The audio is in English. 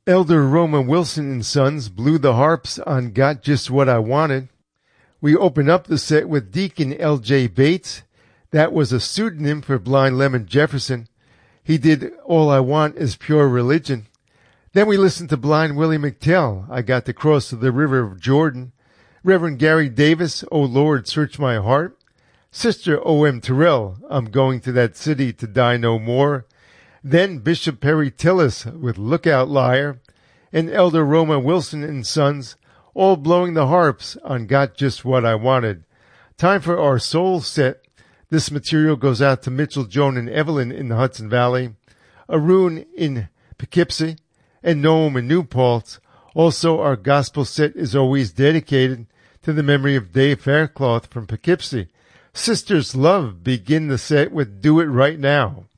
Elder Roma Wilson and Sons blew the harps on Got Just What I Wanted. We opened up the set with Deacon L.J. Bates. That was a pseudonym for Blind Lemon Jefferson. He did All I Want Is Pure Religion. Then we listened to Blind Willie McTell, I Got to Cross the River of Jordan. Reverend Gary Davis, O Lord, Search My Heart. Sister O.M. Terrell, I'm Going to That City to Die No More. Then Bishop Perry Tillis with Lookout Liar, and Elder Roma Wilson and Sons, all blowing the harps on Got Just What I Wanted. Time for our soul set. This material goes out to Mitchell, Joan, and Evelyn in the Hudson Valley, Arun in Poughkeepsie, and Noam in New Paltz. Also, our gospel set is always dedicated to the memory of Dave Faircloth from Poughkeepsie. Sisters Love begin the set with Do It Right Now.